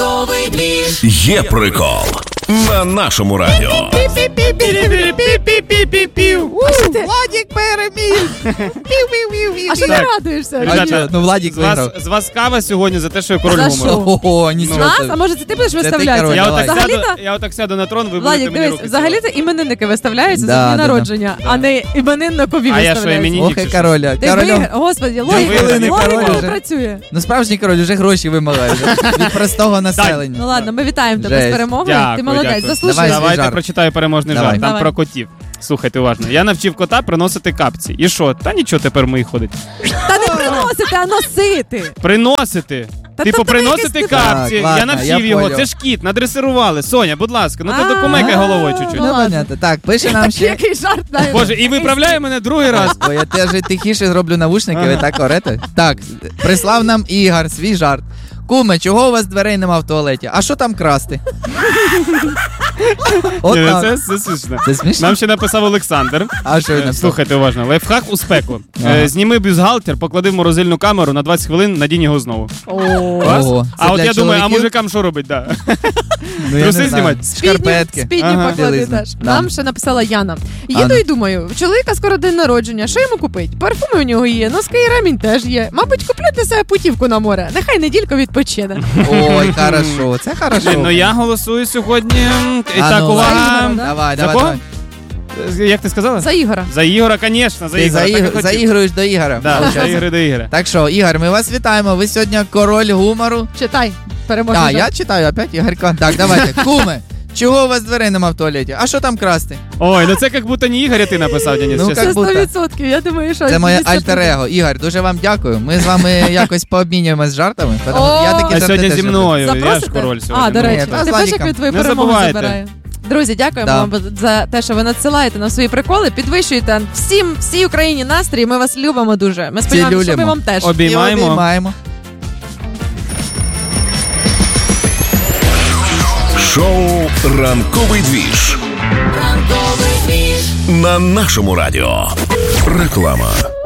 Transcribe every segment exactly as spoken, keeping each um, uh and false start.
Ранковий двіж. Є прикол на нашому радіо. Владик переміг. А що ти радуєшся? Ребята, ну Владик з вас, виграв. з вас кава сьогодні за те, що я король За гумору. що? Ого, нічого. Нас? собі. А може це ти будеш Це ти виставлятися? король, Я давай. отак, сяду, Взагалі-то- я отак сяду на трон, ви будете Владик, мені дивись, руки взагалі-то іменинники виставляються Да, за дні да, да. народження, а не іменинникові А я що, виставляються. іменинник? Ох, і короля. Ти Королем. виграв, господи, логіка, виграв, логіка король не вже. працює. Ну справжній король вже гроші вимагає вже від простого населення. Ну ладно, ми вітаємо тебе Жесть. з перемогою. Дякую, Ти молодець, дякую. заслужив. Давай, Давайте жарт. прочитаю переможний Давай. жарт. Там Давай. про котів. Слухайте уважно. Я навчив кота приносити капці. І що? Та нічого, тепер мої ходить. Та не приносити, а носити. Приносити. Та Типу, то ти приносити якийсь капці. Так, ладно, я навчив я його. понял. Це ж кіт, надресирували. Соня, будь ласка, ну ти А, докумекай головою чуть-чуть. ну Ну, ладно. понятно. Так, пише нам ще. Який жарт, навіть. Боже, і виправляє мене другий раз. Бо я теж тихіше зроблю навушники, ви так орете. Так, прислав нам Ігор свій жарт. Куме, чого у вас дверей нема в туалеті? А що там красти? От Ні, так. Це, це смішно. Це смішно? Нам ще написав Олександр. А що він Е, написав? Слухайте уважно. Лайфхак у спеку. Ага. Е, Зніми бюстгальтер, поклади в морозильну камеру на двадцять хвилин, надінь його знову. Клас? Ого. Це А от для я думаю, а чоловіків? мужикам що робить? Да. Ну, я труси не знаю. знімати? Шкарпетки. Спідні Ага. поклади Білизна. теж. Да. Нам ще написала Яна. Їду Ана. і думаю, в чоловіка скоро день народження, що йому купить? Парфуми у нього є, носки і ремінь теж є. Мабуть, куплю для себе путівку на море. Нехай недільку відпочине. Ой, хорошо, це хорошо. Блін, ну я голосую сьогодні. І А, так, ну, увага. ладно. Давай, За давай, кого? давай. Як ти сказала? За Ігора. За Ігора, звісно, за Ти Ігора. заіг- так і хотів. заігруєш до Ігора. Да, Получається. за Ігри до Ігора. Так що, Ігор, ми вас вітаємо. Ви сьогодні король гумору. Читай. Переможний А, я жарт. читаю опять Ігорька. Так, давайте. Куме, чого у вас дверей нема в туалеті? А що там красти? Ой, ну це як будто не Ігор, а ти написав, Денис. Ну, чесно. як Це будто. сто відсотків. Я думаю, що... Це моє десять альтер-его. Ігор, дуже вам дякую. Ми з вами якось пообмінюємось жартами. тому О! я такі А жарти сьогодні теж зі люблю. мною, я ж Запросите? король сьогодні. А, до Ну, речі, та з ти бачиш, як Владиком. він твою Не перемогу забувайте. забирає. Друзі, дякуємо Да. вам за те, що ви надсилаєте нам свої приколи, підвищуєте всім, всій Україні настрій. Ми вас любимо дуже. Ми сподіваємося, що ми Цілюлємо. вам теж. І Обіймаємо. обіймаємо. Шоу «Ранковий двіж» Ранковий двіж. на нашому радіо. Реклама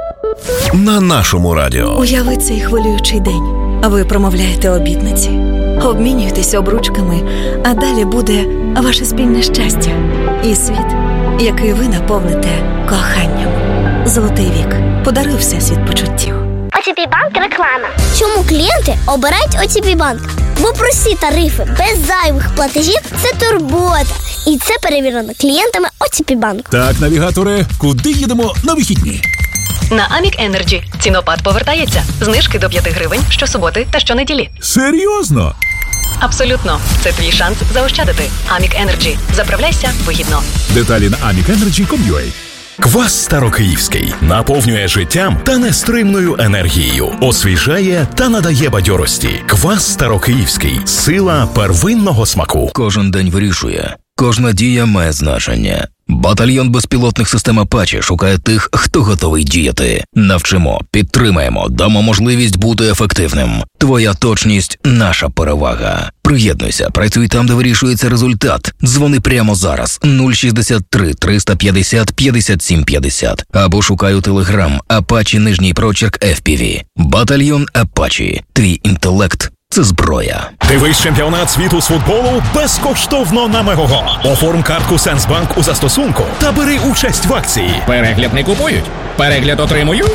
на нашому радіо. Уяви цей хвилюючий день. Ви промовляєте обітниці, обмінюєтеся обручками, а далі буде ваше спільне щастя і світ, який ви наповните коханням. Золотий вік подарив всесвіт почуттів. о те пі Банк реклама. Чому клієнти обирають о те пі Банк? Бо прості тарифи без зайвих платежів – це турбота. І це перевірено клієнтами о те пі Банк. Так, навігаторе, куди їдемо на вихідні? На Амік Енерджі цінопад повертається. Знижки до п'яти гривень щосуботи та щонеділі. Серйозно? Абсолютно. Це твій шанс заощадити. Амік Енерджі. Заправляйся вигідно. Деталі на амік енерджі крапка ком ю а. Квас Старокиївський наповнює життям та нестримною енергією, освіжає та надає бадьорості. Квас Старокиївський – сила первинного смаку. Кожен день вирішує. Кожна дія має значення. Батальйон безпілотних систем «Апачі» шукає тих, хто готовий діяти. Навчимо, підтримаємо, дамо можливість бути ефективним. Твоя точність – наша перевага. Приєднуйся, працюй там, де вирішується результат. Дзвони прямо зараз нуль шістдесят три триста п'ятдесят п'ятдесят сім п'ятдесят або шукай у Телеграм «Апачі» нижній прочерк еф пі ві. Батальйон «Апачі». Твій інтелект – це зброя. Дивись чемпіонат світу з футболу безкоштовно на Мегого. Оформ картку Сенсбанк у застосунку та бери участь в акції. Перегляд не купують, перегляд отримують.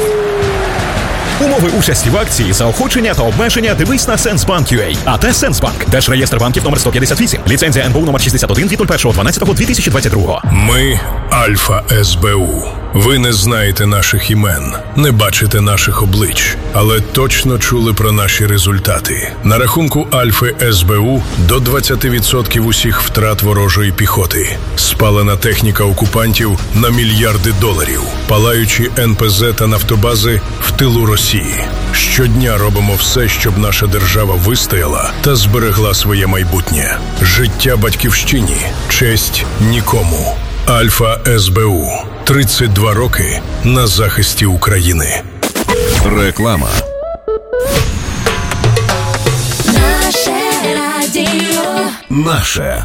Умови участі в акції, заохочення та обмеження дивись на Сенсбанк крапка ю а. АТ Сенсбанк. Держреєстр банків номер сто п'ятдесят вісім. Ліцензія ен бе у номер шістдесят один від першого дванадцятого дві тисячі двадцять другого. Ми Альфа ес бе у. Ви не знаєте наших імен, не бачите наших облич, але точно чули про наші результати. На рахунку Альфи ес бе у до двадцять відсотків усіх втрат ворожої піхоти. Спалена техніка окупантів на мільярди доларів. Палаючі ен пе зет та нафтобази в тилу Росії. Щодня робимо все, щоб наша держава вистояла та зберегла своє майбутнє. Життя батьківщині, честь нікому. Альфа ес бе у. тридцять два роки на захисті України. Реклама. Наше радіо. Наше